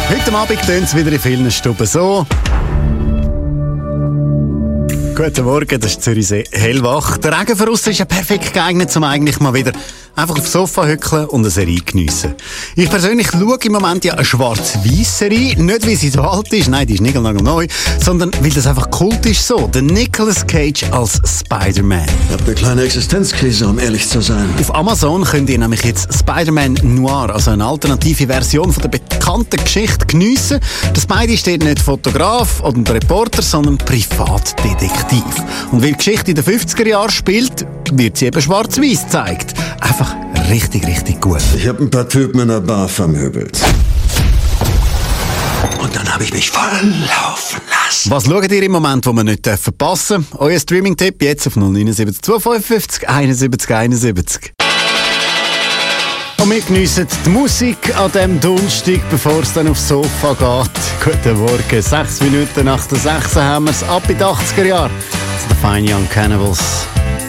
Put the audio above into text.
Heute Abend tönt es wieder in vielen Stuben so. Guten Morgen, das ist Zürichsee hellwach. Der Regen von aussen ist ja perfekt geeignet, um eigentlich mal wieder einfach aufs Sofa hückeln und eine Serie geniessen. Ich persönlich schaue im Moment ja eine schwarz-weiss-Serie. Nicht, weil sie so alt ist, nein, die ist neu, sondern weil das einfach Kult ist so. Der Nicolas Cage als Spider-Man. Ich habe eine kleine Existenzkrise, um ehrlich zu sein. Auf Amazon könnt ihr nämlich jetzt Spider-Man Noir, also eine alternative Version von der bekannten Geschichte, geniessen. Der Spidey ist dort nicht Fotograf oder ein Reporter, sondern Privatdetektiv. Und weil die Geschichte in den 50er Jahren spielt, wird sie eben schwarz-weiß gezeigt. Einfach richtig, richtig gut. Ich habe ein paar Typen in der Bar vermöbelt. Und dann habe ich mich voll laufen lassen. Was schaut ihr im Moment, wo wir nicht verpassen dürfen? Euer Streaming-Tipp jetzt auf 079 255 71 71. Und wir geniessen die Musik an diesem Donnerstag, bevor es dann aufs Sofa geht. Guten Morgen, 6 Minuten nach der 6 haben wir es ab in die 80er Jahre. Das sind die Fine Young Cannibals.